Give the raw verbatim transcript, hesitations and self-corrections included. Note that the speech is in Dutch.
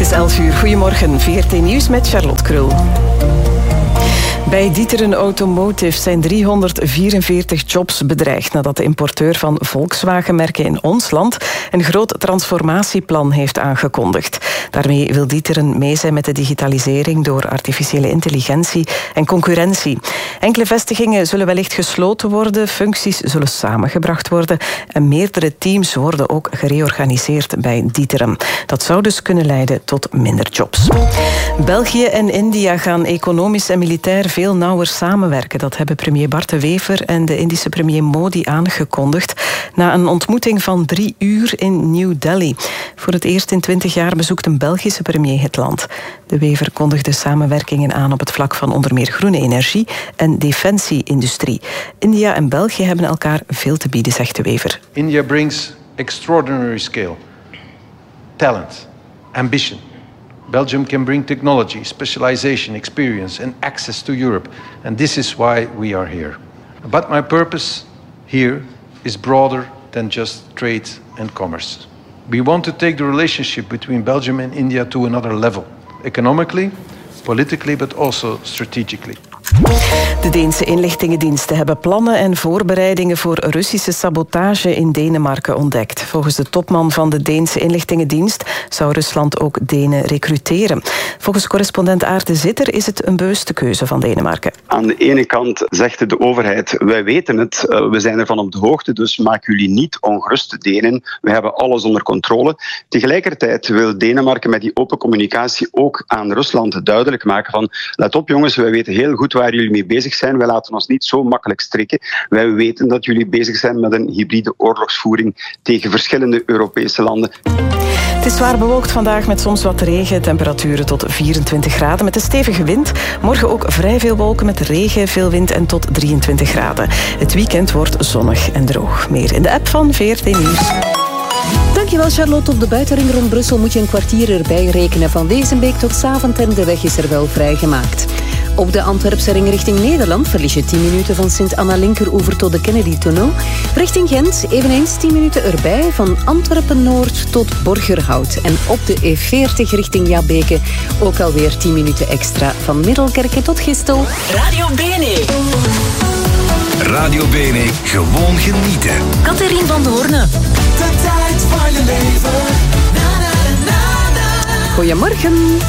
is elf uur. Goedemorgen, V R T Nieuws met Charlotte Krul. Bij D'Ieteren Automotive zijn driehonderdvierenveertig jobs bedreigd nadat de importeur van Volkswagen-merken in ons land een groot transformatieplan heeft aangekondigd. Daarmee wil D'Ieteren mee zijn met de digitalisering door artificiële intelligentie en concurrentie. Enkele vestigingen zullen wellicht gesloten worden, functies zullen samengebracht worden en meerdere teams worden ook gereorganiseerd bij D'Ieteren. Dat zou dus kunnen leiden tot minder jobs. België en India gaan economisch en militair veel nauwer samenwerken. Dat hebben premier Bart de Wever en de Indische premier Modi aangekondigd na een ontmoeting van drie uur in New Delhi. Voor het eerst in twintig jaar bezoekt een Belgische premier het land. De Wever kondigde samenwerkingen aan op het vlak van onder meer groene energie en defensie-industrie. India en België hebben elkaar veel te bieden, zegt de Wever. India brings extraordinary scale, talent, ambition. Belgium can bring technology, specialization, experience and access to Europe. And this is why we are here. But my purpose here is broader than just trade and commerce. We want to take the relationship between Belgium and India to another level. Economically, politically, but also strategically. De Deense inlichtingendiensten hebben plannen en voorbereidingen voor Russische sabotage in Denemarken ontdekt. Volgens de topman van de Deense inlichtingendienst zou Rusland ook Denen recruteren. Volgens correspondent Aarte Zitter is het een bewuste keuze van Denemarken. Aan de ene kant zegt de overheid, wij weten het, we zijn ervan op de hoogte, dus maak jullie niet ongerust, Denen. We hebben alles onder controle. Tegelijkertijd wil Denemarken met die open communicatie ook aan Rusland duidelijk maken van, let op jongens, wij weten heel goed waar jullie mee bezig zijn. Wij laten ons niet zo makkelijk strikken. Wij weten dat jullie bezig zijn met een hybride oorlogsvoering tegen verschillende Europese landen. Het is zwaar bewolkt vandaag met soms wat regen. Temperaturen tot vierentwintig graden met een stevige wind. Morgen ook vrij veel wolken met regen, veel wind en tot drieëntwintig graden. Het weekend wordt zonnig en droog. Meer in de app van V R T Nieuws. Dankjewel Charlotte. Op de buitenring rond Brussel moet je een kwartier erbij rekenen. Van Wezenbeek tot Zaventem, de weg is er wel vrijgemaakt. Op de Antwerpse ring richting Nederland verlies je tien minuten van Sint-Anna-Linkeroever tot de Kennedy-tunnel. Richting Gent eveneens tien minuten erbij van Antwerpen-Noord tot Borgerhout. En op de E veertig richting Jabbeke ook alweer tien minuten extra van Middelkerke tot Gistel. Radio Bene. Radio Bene, gewoon genieten. Catherine van Doorne. De tijd van je leven. Na, na, na, na. Goedemorgen.